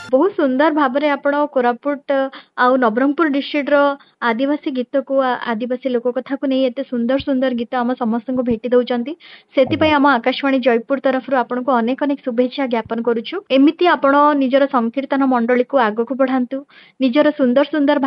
बहुत सुंदर भाबरे आपण कोरापुट आउ नवरंगपुर डिस्ट्रिक्ट रो आदिवासी गीत को आदिवासी लोक कथा को नहीं एते सुंदर सुंदर गीत आम समस्त को भेटी दउचंती सेति आज्ञा पई आम आकाशवाणी जयपुर तरफ आपण को अनेक अनेक शुभेच्छा ज्ञापन करूछु एमिति आपण निजर संकीर्तन मंडली को आगो को बढ़ांतु निजर सुंदर सुंदर